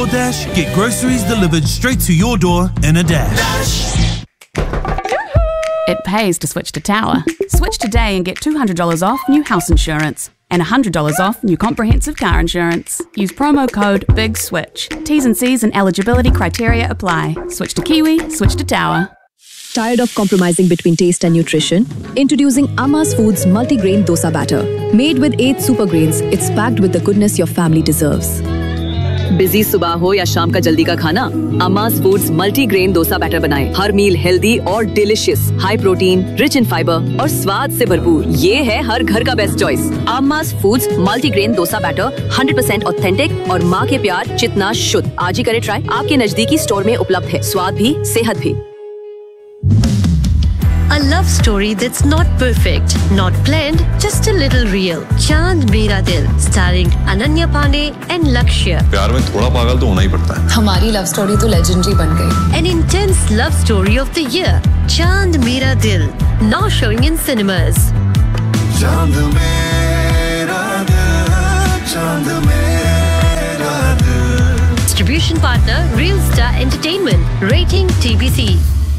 DoorDash, get groceries delivered straight to your door in a dash. It pays to switch to Tower. Switch today and get $200 off new house insurance and $100 off new comprehensive car insurance. Use promo code BIGSWITCH. T's and C's and eligibility criteria apply. Switch to Kiwi, switch to Tower. Tired of compromising between taste and nutrition? Introducing Amma's Foods multigrain dosa batter. Made with 8 super grains, it's packed with the goodness your family deserves. Busy सुबह हो या शाम का जल्दी का खाना, अम्मा's foods multigrain dosa batter बनाएं। हर मील healthy और delicious, high protein, rich in fibre और स्वाद से भरपूर। ये है हर घर का best choice. अम्मा's foods multigrain dosa batter 100% authentic और माँ के प्यार जितना शुद्ध। आज ही करें ट्राई। आपके नजदीकी स्टोर में उपलब्ध है। स्वाद भी, सेहत भी। A love story that's not perfect, not planned, just a little real. Chand Mera Dil, starring Ananya Pandey and Lakshya. प्यार में थोड़ा पागल तो होना ही पड़ता है। हमारी लव स्टोरी तो लेजेंडरी बन गई। An intense love story of the year. Chand Mera Dil, now showing in cinemas. Chand Mera Dil, Chand Mera Dil. Distribution partner Real Star Entertainment. Rating TBC.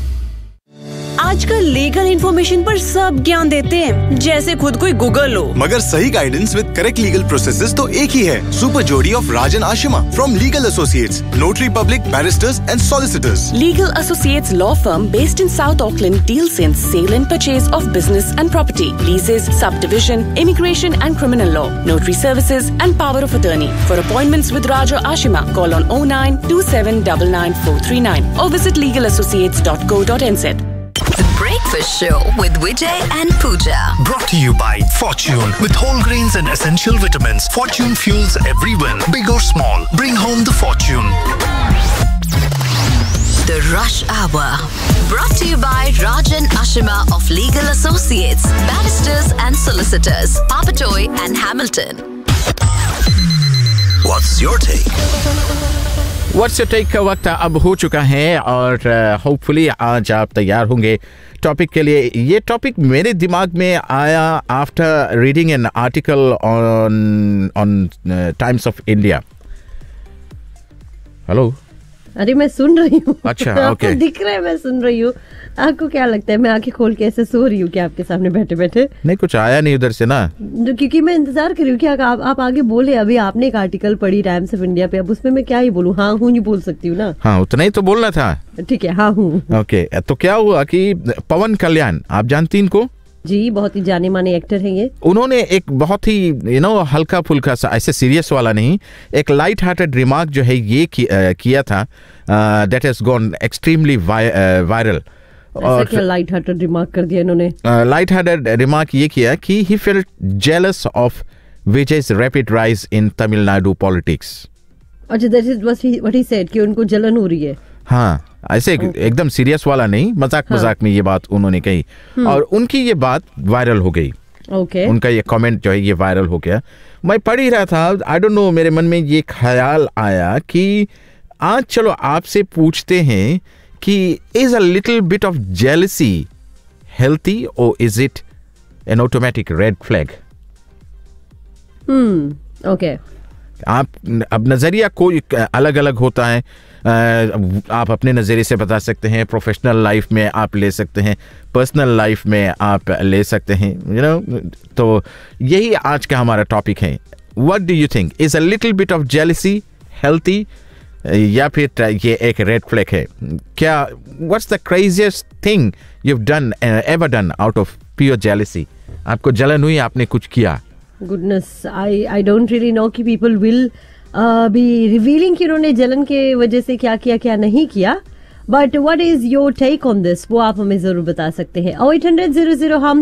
आजकल लीगल इन्फॉर्मेशन पर सब ज्ञान देते हैं, जैसे खुद कोई गूगल हो। मगर सही guidance with correct legal processes तो एक ही है। सुपर जोड़ी of Rajan Ashima from legal associates, notary public, barrister's and solicitors. Legal Associates Law Firm based in South Auckland deals in sale and purchase of business and property, leases, subdivision, immigration and criminal law, notary services and power of attorney. For appointments with Raja Ashima, call on 0927999439 or visit legalassociates.co.nz. Breakfast Show with Vijay and Pooja. Brought to you by Fortune. With whole grains and essential vitamins, Fortune fuels every win, big or small. Bring home the fortune. The Rush Hour. Brought to you by Rajan Ashima of Legal Associates, Barristers and Solicitors, Papatoy and Hamilton. What's your take? What's your take का वक्त अब हो चुका है और hopefully आज आप तैयार होंगे टॉपिक के लिए। ये टॉपिक मेरे दिमाग में आया after reading an article on times of India. Hello, अरे मैं सुन रही हूँ। अच्छा, ओके। दिख रहा है, मैं सुन रही हूँ। आपको क्या लगता है मैं आंखें खोल के ऐसे सो रही हूँ क्या आपके सामने बैठे बैठे? नहीं, कुछ आया नहीं उधर से ना, क्योंकि मैं इंतजार कर रही हूँ कि आप आगे बोले। अभी आपने एक आर्टिकल पढ़ी टाइम्स ऑफ इंडिया पे, अब उसमें मैं क्या ही बोलूँ? हाँ हूँ नहीं बोल सकती हूँ ना। हाँ, उतना ही तो बोलना था। ठीक है, हाँ हूँ। ओके, तो क्या हुआ कि पवन कल्याण, आप जानती इनको? जी, बहुत ही जाने माने एक्टर हैं ये। उन्होंने एक बहुत ही हल्का फुल्का सा, ऐसे सीरियस वाला नहीं, एक लाइट हार्टेड रिमार्क जो है ये किया था, that has gone extremely viral. और क्या लाइट हार्टेड रिमार्क कर दिया इन्होंने? लाइट हार्टेड रिमार्क ये किया कि he felt jealous of Vijay's rapid rise in Tamil Nadu politics. अच्छा, that is what he said कि उनको जलन हो रही है। हाँ, ऐसे एकदम सीरियस वाला नहीं, मजाक में ये बात उन्होंने कही और उनकी ये बात वायरल हो गई। ओके, उनका ये कमेंट जो है ये वायरल हो गया। मैं पढ़ ही रहा था, आई डोंट नो, मेरे मन में ये ख्याल आया कि आज चलो आपसे पूछते हैं कि is a little bit of jealousy healthy और is it N automatic red flag? Okay, आप अब नजरिया कोई अलग अलग होता है। आप अपने नज़रिए से बता सकते हैं, प्रोफेशनल लाइफ में आप ले सकते हैं, पर्सनल लाइफ में आप ले सकते हैं, तो यही आज का हमारा टॉपिक है। What do you think, is a little bit of jealousy healthy या फिर ये एक रेड फ्लैग है? क्या, what's the craziest thing you have done ever done out of pure jealousy? आपको जलन हुई, आपने कुछ किया? Goodness, I don't really know कि people will be revealing कि उन्होंने जलन के वजह से क्या किया क्या नहीं किया, but what is your take on this? वो आप हमें जरूर बता सकते हैं। 0800 हम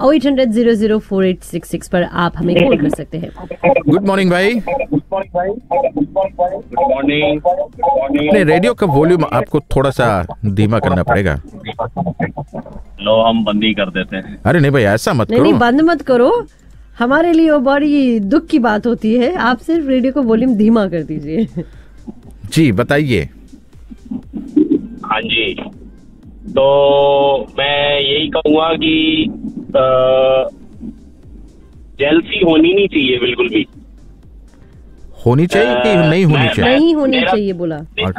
0800 पर आप हमें कॉल कर सकते हैं। गुड मॉर्निंग भाई। Good morning. अपने रेडियो का वॉल्यूम आपको थोड़ा सा धीमा करना पड़ेगा। लो, हम बंद ही कर देते हैं। अरे नहीं भाई, ऐसा मत करो। नहीं, बंद मत करो, हमारे लिए वो बड़ी दुख की बात होती है। आप सिर्फ रेडियो का वॉल्यूम धीमा कर दीजिए। जी बताइए। हाँ जी, तो मैं यही कहूँगा कि जेलसी होनी नहीं चाहिए बिल्कुल भी। होनी चाहिए कि नहीं होनी चाहिए? नहीं होनी चाहिए बोला।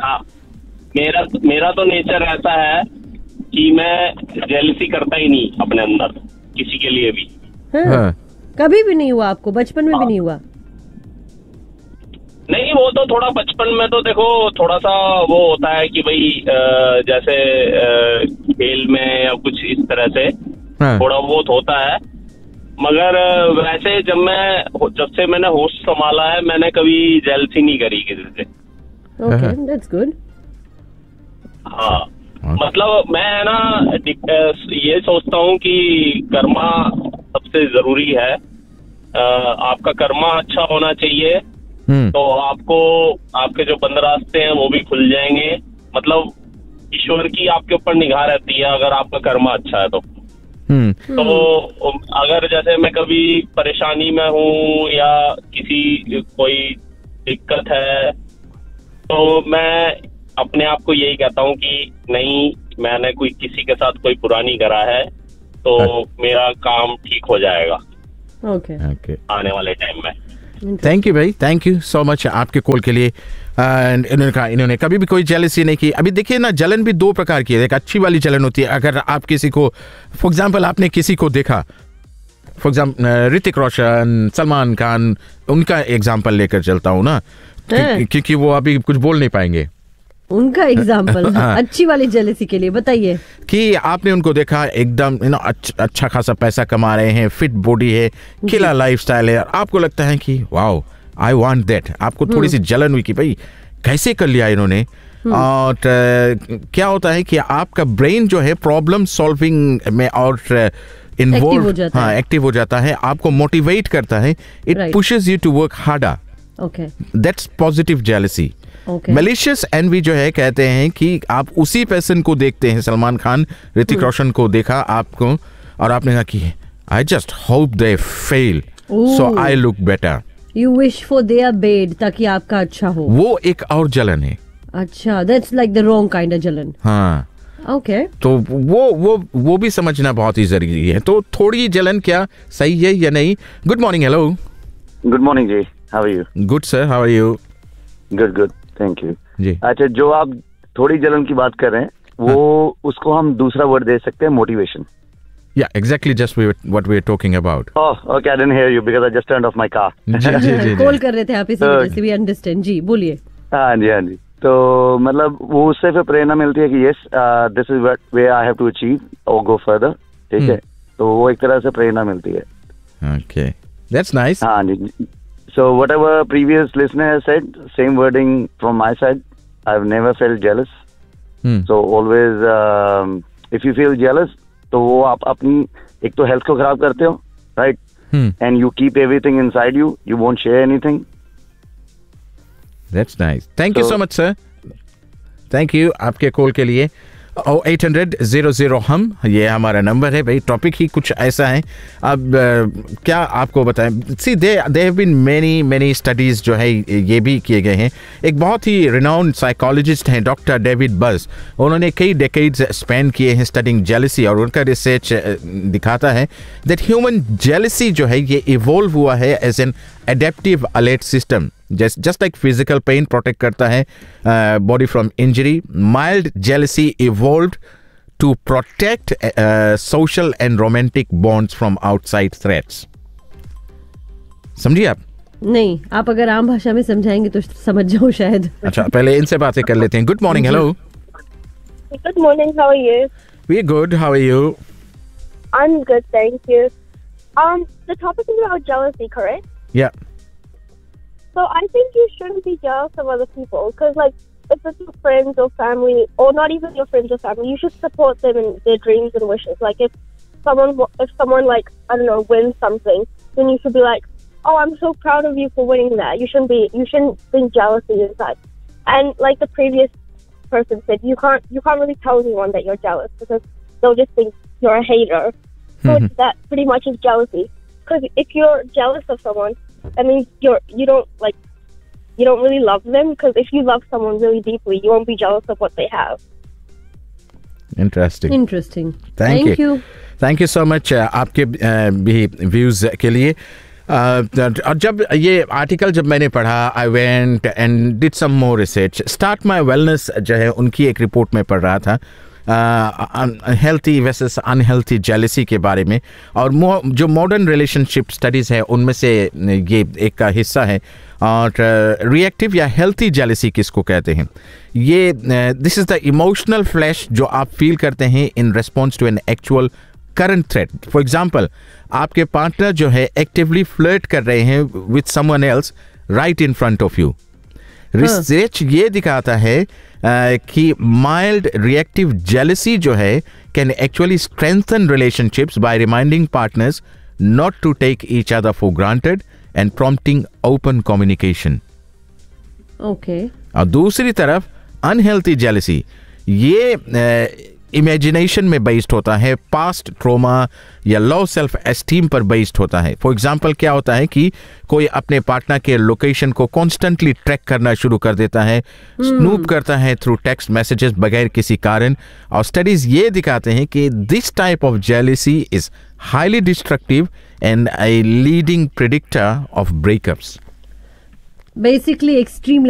मेरा तो नेचर ऐसा है कि मैं जेलसी करता ही नहीं अपने अंदर किसी के लिए भी। हाँ। कभी भी नहीं हुआ आपको? बचपन में भी नहीं हुआ? नहीं, वो तो थोड़ा बचपन में तो देखो थोड़ा सा वो होता है कि भाई जैसे खेल में या कुछ इस तरह से थोड़ा बहुत होता है, मगर वैसे जब से मैंने होश संभाला है मैंने कभी जेलसी नहीं करी किसी से। Okay, that's good. हाँ, मतलब मैं ना ये सोचता हूँ कि कर्मा सबसे जरूरी है। आपका कर्मा अच्छा होना चाहिए तो आपको आपके जो बंद रास्ते हैं वो भी खुल जाएंगे। मतलब ईश्वर की आपके ऊपर निगाह रहती है अगर आपका कर्मा अच्छा है तो। तो अगर जैसे मैं कभी परेशानी में हूँ या कोई दिक्कत है तो मैं अपने आप को यही कहता हूँ कि नहीं, मैंने किसी के साथ कोई बुरा नहीं करा है तो मेरा काम ठीक हो जाएगा आने वाले टाइम में। थैंक यू भाई, थैंक यू सो मच आपके कॉल के लिए। इन्होंने कहा इन्होंने कभी भी कोई जेलसी नहीं की। अभी देखिए ना, जलन भी दो प्रकार की है। एक अच्छी वाली जलन होती है, अगर आप किसी को फॉर एग्जांपल आपने किसी को देखा, फॉर एग्जांपल ऋतिक रोशन, सलमान खान, उनका एग्जांपल लेकर चलता हूँ ना, क्योंकि वो अभी कुछ बोल नहीं पाएंगे। उनका एग्जाम्पल अच्छी वाली जेलसी के लिए बताइए। कि आपने उनको देखा एकदम अच्छा खासा पैसा कमा रहे हैं, फिट बॉडी है, खिला लाइफस्टाइल है, आपको लगता है कि वाओ आई वांट दैट। आपको थोड़ी सी जलन हुई कि भाई कैसे कर लिया इन्होंने। और क्या होता है कि आपका ब्रेन जो है प्रॉब्लम सॉल्विंग में और इन्वॉल्व एक्टिव हो जाता है, आपको मोटिवेट करता है, it pushes you to work harder. That's positive jealousy. Malicious N V जो है, कहते हैं कि आप उसी पर्सन को देखते हैं, सलमान खान, ऋतिक रोशन को देखा आपको, और आपने कहा कि I just hope they fail so I look better. You wish for their bed ताकि आपका अच्छा हो। वो एक और जलन है। अच्छा, that's like the wrong kind of जलन। हाँ, ओके। तो वो भी समझना बहुत ही जरूरी है। तो थोड़ी जलन क्या सही है या नहीं? Good morning. Hello, good morning ji, how are you? Good sir, how are you? Good, thank you जी। अच्छा, जो आप थोड़ी जलन की बात कर रहे हैं वो उसको हम दूसरा वर्ड दे सकते हैं, motivation. Yeah, exactly, just what we are talking about. Oh, okay, I didn't hear you because I just turned off my car. Ji. Call कर रहे थे आप, इसी वजह से भी अंडरस्टैंड। जी बोलिए। हाँ जी। तो मतलब वो उससे फिर प्रेरणा मिलती है कि yes this is way I have to achieve और गो फर्दर। ठीक है, तो वो एक तरह से प्रेरणा मिलती है। Okay, that's nice. हाँ जी। So whatever previous listener has said, same wording from my side. I've never felt jealous. So always, if you feel jealous, तो वो आप अपनी एक तो हेल्थ को खराब करते हो, right? And you keep everything inside you, you won't share anything. That's nice, thank you so much sir, thank you आपके कॉल के लिए। 0800 हम, ये हमारा नंबर है भाई। टॉपिक ही कुछ ऐसा है। अब क्या आपको बताएं, सी they have been many studies जो है ये भी किए गए हैं। एक बहुत ही रिनाउंड साइकोलॉजिस्ट हैं डॉक्टर डेविड बज, उन्होंने कई डेकेड्स स्पेंड किए हैं स्टडिंग जेलसी, और उनका रिसर्च दिखाता है दैट ह्यूमन जेलसी जो है ये इवॉल्व हुआ है as an adaptive alert system. Just like physical pain protect करता है body from injury, mild jealousy evolved to protect social and romantic bonds from outside threats. समझिए आप? नहीं, आप अगर आम भाषा में समझाएंगे तो समझ जाओ शायद। अच्छा, पहले इनसे बातें कर लेते हैं। Good morning. Hello. Good morning, how are you? We are good, how are you? I'm good, thank you. The topic is about jealousy, correct? Yeah. So I think you shouldn't be jealous of other people, because like if it's your friends or family, or not even your friends or family, you should support them in their dreams and wishes. Like if someone like, I don't know, wins something, then you should be like, oh, I'm so proud of you for winning that. You shouldn't bring jealousy inside. And like the previous person said, you can't really tell anyone that you're jealous, because they'll just think you're a hater. So that pretty much is jealousy. Because if you're jealous of someone, I mean, you don't really love them, because if you love someone really deeply, you won't be jealous of what they have. Interesting. Thank you so much आपके भी views के लिए। और जब ये article जब मैंने पढ़ा, I went and did some more research. Start my wellness जो है उनकी एक रिपोर्ट में पढ़ रहा था हेल्थी वर्सेस अनहेल्थी जेलसी के बारे में, और जो मॉडर्न रिलेशनशिप स्टडीज़ है उनमें से ये एक का हिस्सा है. और रिएक्टिव या हेल्थी जेलसी किसको कहते हैं? ये this is the emotional flash जो आप फील करते हैं in response to an actual current threat. For example, आपके पार्टनर जो है एक्टिवली फ्लर्ट कर रहे हैं with someone else right in front of you. Research ये दिखाता है कि माइल्ड रिएक्टिव जेलसी जो है can actually strengthen relationships bye reminding partners not to take each other for granted and prompting open communication. Okay. और दूसरी तरफ unhealthy jealousy ये इमेजिनेशन में बेस्ड होता है, पास्ट ट्रोमा या लो सेल्फ एस्टीम पर बेस्ड होता है. फॉर एग्जांपल, क्या होता है कि कोई अपने पार्टनर के लोकेशन को कॉन्स्टेंटली ट्रैक करना शुरू कर देता है, स्नूप करता है थ्रू टेक्स्ट मैसेजेस बगैर किसी कारण. और स्टडीज ये दिखाते हैं कि this type of jealousy is highly destructive and a leading predictor of breakups. Basically extreme